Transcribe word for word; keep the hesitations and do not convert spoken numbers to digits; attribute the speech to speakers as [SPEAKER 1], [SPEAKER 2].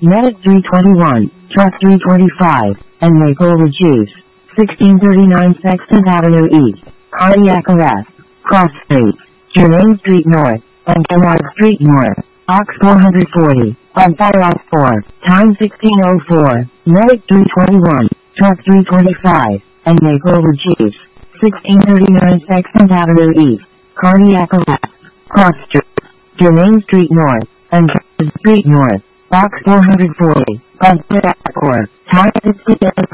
[SPEAKER 1] Medic three twenty-one, Truck three twenty-five, and Maple Ridge Juice. sixteen thirty-nine Sexton Avenue East, Cardiac Arrest, Cross Street, Jermaine Street North, and Kennard Street North. Ox four forty, on Fire four, time sixteen oh four, Medic three twenty-one, Truck three twenty-five, and Maple Ridge Juice. sixteen thirty-nine Sexton Avenue East, Cardiac Arrest, Cross Street, Jermaine Street North, and Kennard Street North. Box four forty, on Fire four, time sixteen oh four.